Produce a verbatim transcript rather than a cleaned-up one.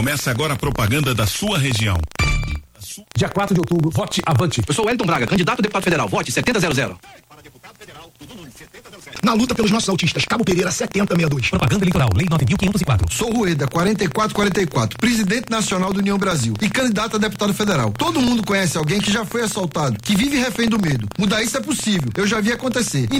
Começa agora a propaganda da sua região. Dia quatro de outubro, vote Avante. Eu sou Wellington Braga, candidato a deputado federal. Vote setenta zero zero. Na luta pelos nossos autistas, Cabo Pereira setenta sessenta e dois. Propaganda eleitoral, lei nove mil quinhentos e quatro. Sou Rueda, quarenta e quatro quarenta e quatro, presidente nacional do União Brasil e candidato a deputado federal. Todo mundo conhece alguém que já foi assaltado, que vive refém do medo. Mudar isso é possível, eu já vi acontecer.